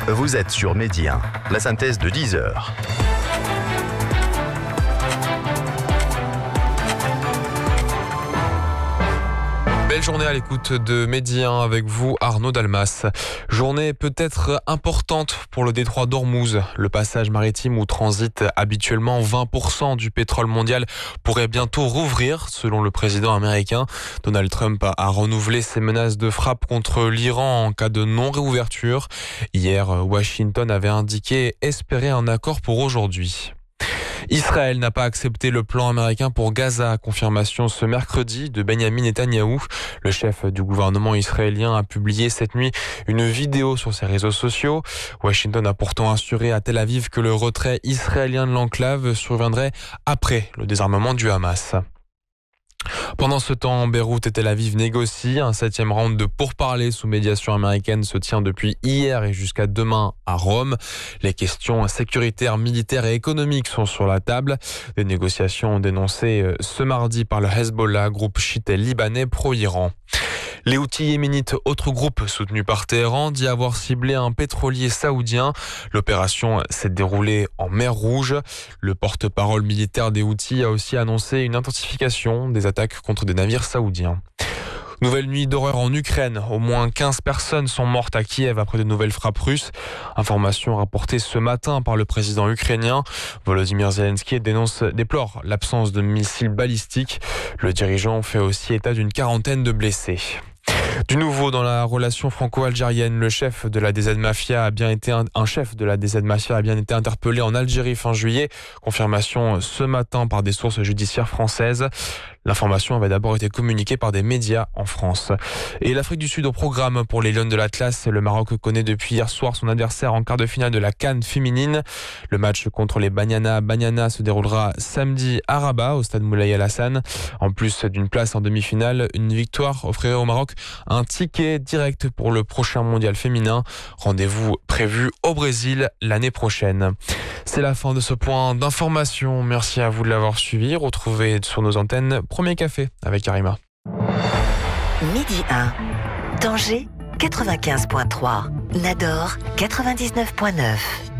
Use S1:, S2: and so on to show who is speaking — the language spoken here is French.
S1: Vous êtes sur Midi 1, la synthèse de 10 heures.
S2: Belle journée à l'écoute de Midi 1 avec vous, Arnaud Dalmas. Journée peut-être importante pour le détroit d'Ormuz. Le passage maritime où transite habituellement 20% du pétrole mondial pourrait bientôt rouvrir, selon le président américain. Donald Trump a renouvelé ses menaces de frappe contre l'Iran en cas de non-réouverture. Hier, Washington avait indiqué espérer un accord pour aujourd'hui. Israël n'a pas accepté le plan américain pour Gaza. Confirmation ce mercredi de Benjamin Netanyahou. Le chef du gouvernement israélien a publié cette nuit une vidéo sur ses réseaux sociaux. Washington a pourtant assuré à Tel Aviv que le retrait israélien de l'enclave surviendrait après le désarmement du Hamas. Pendant ce temps, Beyrouth et Tel Aviv négocient. Un 7e round de pourparlers sous médiation américaine se tient depuis hier et jusqu'à demain à Rome. Les questions sécuritaires, militaires et économiques sont sur la table. Des négociations dénoncées ce mardi par le Hezbollah, groupe chiite libanais pro-Iran. Les Houthis yéménites, autre groupe soutenu par Téhéran, dit avoir ciblé un pétrolier saoudien. L'opération s'est déroulée en mer Rouge. Le porte-parole militaire des Houthis a aussi annoncé une intensification des attaques contre des navires saoudiens. Nouvelle nuit d'horreur en Ukraine. Au moins 15 personnes sont mortes à Kiev après de nouvelles frappes russes. Information rapportée ce matin par le président ukrainien. Volodymyr Zelensky déplore l'absence de missiles balistiques. Le dirigeant fait aussi état d'une quarantaine de blessés. Du nouveau dans la relation franco-algérienne, le chef de la DZ Mafia a bien été interpellé en Algérie fin juillet. Confirmation ce matin par des sources judiciaires françaises. L'information avait d'abord été communiquée par des médias en France. Et l'Afrique du Sud au programme pour les Lions de l'Atlas. Le Maroc connaît depuis hier soir son adversaire en quart de finale de la CAN féminine. Le match contre les Banyana se déroulera samedi à Rabat au stade Moulay El Hassan. En plus d'une place en demi-finale, une victoire offrirait au Maroc un ticket direct pour le prochain mondial féminin. Rendez-vous prévu au Brésil l'année prochaine. C'est la fin de ce point d'information. Merci à vous de l'avoir suivi. Retrouvez sur nos antennes Premier Café avec Karima.
S3: Midi 1. Tanger 95.3. Nador 99.9.